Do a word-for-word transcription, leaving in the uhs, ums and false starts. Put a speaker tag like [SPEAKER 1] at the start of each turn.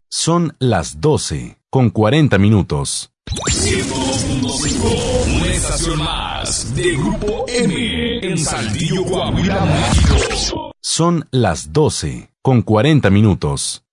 [SPEAKER 1] Son las doce con cuarenta minutos.
[SPEAKER 2] ciento dos punto cinco, una estación más de Grupo M en Saltillo, Coahuila, México.
[SPEAKER 1] Son las doce con cuarenta minutos.